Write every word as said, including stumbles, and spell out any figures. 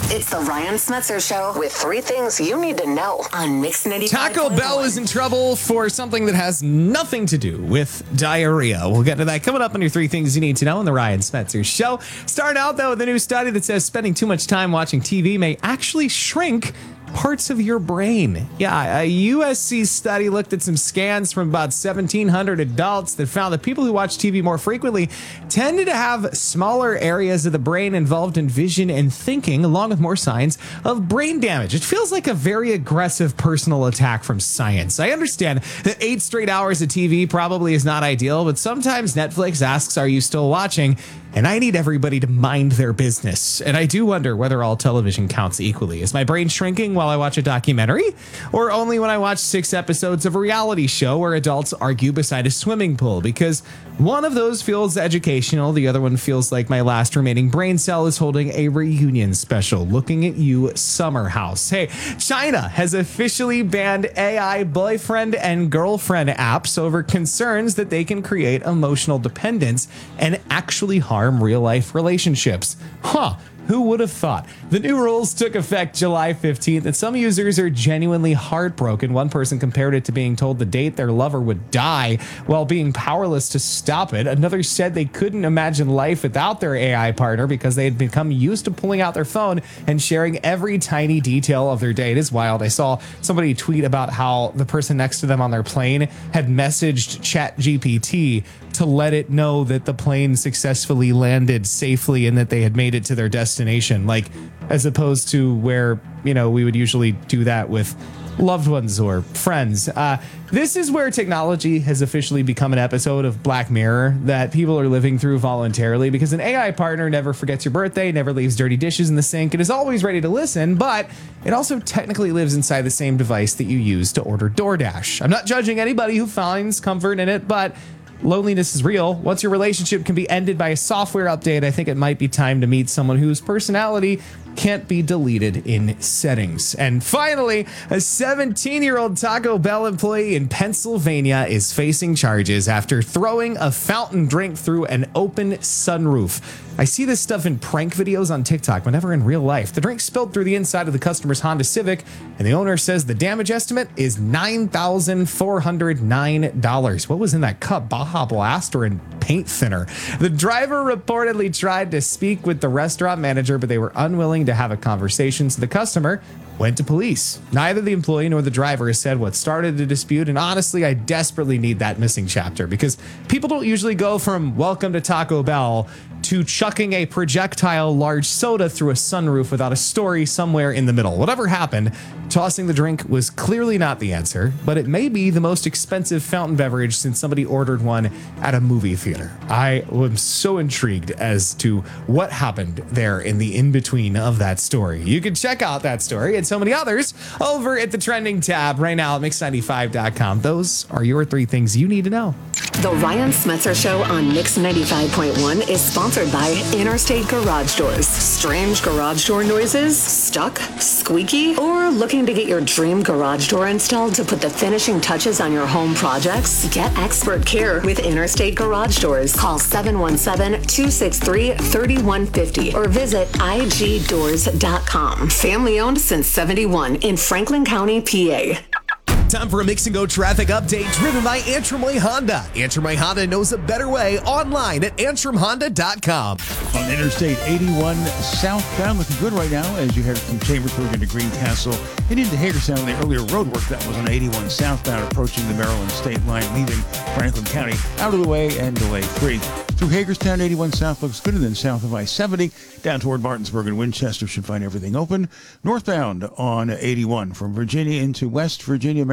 It's the Ryan Smetzer Show with three things you need to know on Mix ninety-five. Taco Bell is in trouble for something that has nothing to do with diarrhea. We'll get to that coming up on your three things you need to know on the Ryan Smetzer Show. Starting out, though, with a new study that says spending too much time watching T V may actually shrink parts of your brain. Yeah, a U S C study looked at some scans from about seventeen hundred adults that found that people who watch T V more frequently tended to have smaller areas of the brain involved in vision and thinking, along with more signs of brain damage. It feels like a very aggressive personal attack from science. I understand that eight straight hours of T V probably is not ideal, but sometimes Netflix asks, are you still watching? And I need everybody to mind their business. And I do wonder whether all television counts equally. Is my brain shrinking while I watch a documentary? Or only when I watch six episodes of a reality show where adults argue beside a swimming pool? Because one of those feels educational. The other one feels like my last remaining brain cell is holding a reunion special. Looking at you, Summer House. Hey, China has officially banned A I boyfriend and girlfriend apps over concerns that they can create emotional dependence and actually harm real life relationships. Huh. Who would have thought? The new rules took effect July fifteenth, and some users are genuinely heartbroken. One person compared it to being told the date their lover would die while being powerless to stop it. Another said they couldn't imagine life without their A I partner because they had become used to pulling out their phone and sharing every tiny detail of their day. It is wild. I saw somebody tweet about how the person next to them on their plane had messaged ChatGPT to let it know that the plane successfully landed safely and that they had made it to their destination, like as opposed to where, you know, we would usually do that with loved ones or friends. Uh, this is where technology has officially become an episode of Black Mirror that people are living through voluntarily, because an A I partner never forgets your birthday, never leaves dirty dishes in the sink, and is always ready to listen, but it also technically lives inside the same device that you use to order DoorDash. I'm not judging anybody who finds comfort in it, but loneliness is real. Once your relationship can be ended by a software update, I think it might be time to meet someone whose personality can't be deleted in settings. And finally, a seventeen-year-old Taco Bell employee in Pennsylvania is facing charges after throwing a fountain drink through an open sunroof. I see this stuff in prank videos on TikTok, but never in real life. The drink spilled through the inside of the customer's Honda Civic, and the owner says the damage estimate is nine thousand four hundred nine dollars. What was in that cup? Baja Blast or in paint thinner? The driver reportedly tried to speak with the restaurant manager, but they were unwilling to have a conversation, so the customer went to police. Neither the employee nor the driver has said what started the dispute, and honestly, I desperately need that missing chapter, because people don't usually go from welcome to Taco Bell to chucking a projectile large soda through a sunroof without a story somewhere in the middle. Whatever happened, tossing the drink was clearly not the answer, but it may be the most expensive fountain beverage since somebody ordered one at a movie theater. I am so intrigued as to what happened there in the in-between of that story. You can check out that story and so many others over at the trending tab right now at mix ninety-five dot com. Those are your three things you need to know. The Ryan Smetzer Show on Mix ninety-five point one is sponsored by Interstate Garage Doors. Strange garage door noises? Stuck? Squeaky? Or looking to get your dream garage door installed to put the finishing touches on your home projects? Get expert care with Interstate Garage Doors. Call seven one seven, two six three, three one five zero or visit I G doors dot com. Family owned since seventy-one in Franklin County, P A. Time for a Mix and Go traffic update driven by Antrim Way Honda. Antrim Way Honda knows a better way online at antrim honda dot com. On Interstate eighty-one southbound, looking good right now as you head from Chambersburg into Greencastle and into Hagerstown. The earlier road work that was on eighty-one southbound approaching the Maryland state line, leaving Franklin County out of the way and delay free. Through Hagerstown, eighty-one south looks good, and then south of I seventy down toward Martinsburg and Winchester should find everything open. Northbound on eighty-one from Virginia into West Virginia,